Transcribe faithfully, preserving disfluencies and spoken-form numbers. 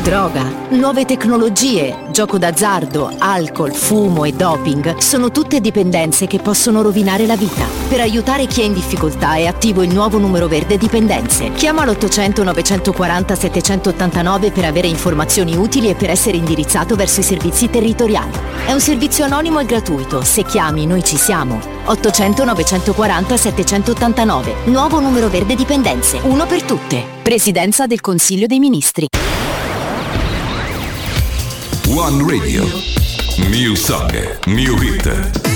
droga, nuove tecnologie, gioco d'azzardo, alcol, fumo e doping sono tutte dipendenze che possono rovinare la vita. Per aiutare chi è in difficoltà è attivo il nuovo numero verde dipendenze. Chiama l'ottocento novecentoquaranta settecentottantanove per avere informazioni utili e per essere indirizzato verso i servizi territoriali. È un servizio anonimo e gratuito. Se chiami, noi ci siamo. ottocento novecentoquaranta settecentottantanove. Nuovo numero verde dipendenze. Uno per tutte. Presidenza del Consiglio dei Ministri. One Radio. New song, new hit.